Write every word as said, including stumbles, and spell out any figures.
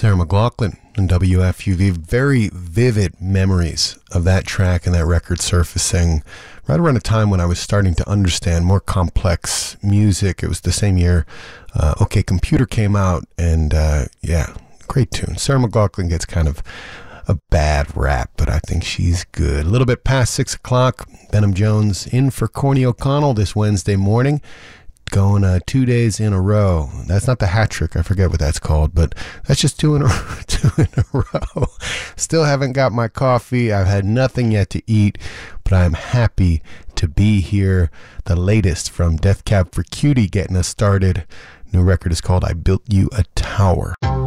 Sarah McLachlan and W F U V. Very vivid memories of that track and that record surfacing right around a time when I was starting to understand more complex music. It was the same year uh, OK Computer came out, and uh, yeah, great tune. Sarah McLachlan gets kind of a bad rap, but I think she's good. A little bit past six o'clock, Benham Jones in for Corny O'Connell this Wednesday morning. Going uh, two days in a row. That's not the hat trick. I forget what that's called, but that's just two in a two in a row. Still haven't got my coffee. I've had nothing yet to eat, but I'm happy to be here. The latest from Death Cab for Cutie getting us started. New record is called I Built You a Tower.